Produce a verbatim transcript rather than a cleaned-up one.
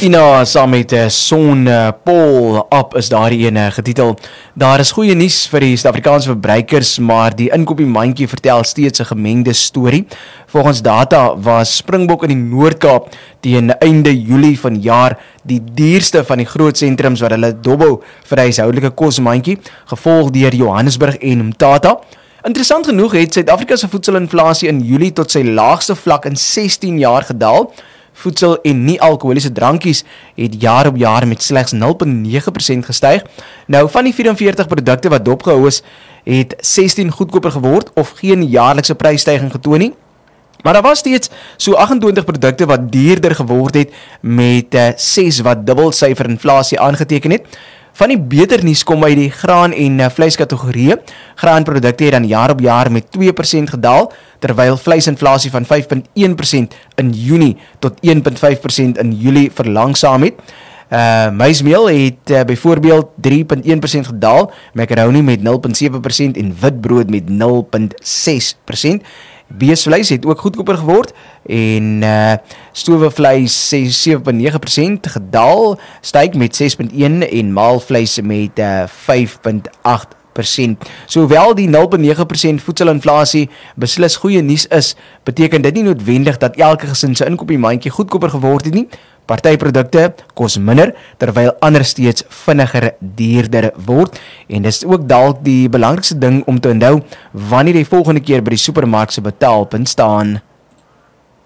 Ina saam met uh, Son uh, Paul op is daar die ene getitel. Daar is goeie nuus vir die Suid-Afrikaanse verbruikers, maar die inkopiesmandjie vertel steeds 'n gemengde storie. Volgens data was Springbok in die Noord-Kaap teen einde Julie van jaar die duurste van die groot sentrums wat hulle dobbel vir die huishoudelike kosmandjie, gevolg deur Johannesburg en Mthatha. Interessant genoeg het Suid-Afrika se voedselinflasie in Julie tot sy laagste vlak in sestien jaar gedaal. Voedsel en nie-alkoholiese drankies het jaar op jaar met slegs nul komma nege persent gestyg. Nou, van die vyf en veertig produkte wat dopgehou is, het sestien goedkoper geword of geen jaarlikse prysstyging getoon nie. Maar daar was steeds so agt en twintig produkte wat duurder geword het met uh, ses wat dubbelsyfer inflasie aangeteken het. Van die beter nuus kom by die graan en uh, vleiskategorieë. Graanprodukte het dan jaar op jaar met twee persent gedaal, terwyl vleisinflasie van vyf komma een persent in Junie tot een komma vyf persent in Julie verlangsaam het. Uh, Maismeel het uh, byvoorbeeld drie komma een persent gedaal, macaroni met nul komma sewe persent en witbrood met nul komma ses persent. Beesvleis het ook goedkoper geword en uh, stowevleis sewe komma nege persent gedaal, steak met ses komma een en maalvleis met uh, vyf komma agt persent. Sowel die nul komma nege persent voedselinflasie beslis goeie nuus is, beteken dit nie noodwendig dat elke gesin se inkopiesmandjie goedkoper geword het nie. Partyprodukte kos minder, terwyl ander steeds vinniger duurder word. En dis ook dalk die belangrikste ding om te onthou wanneer jy volgende keer by die supermark se betaalpunt staan.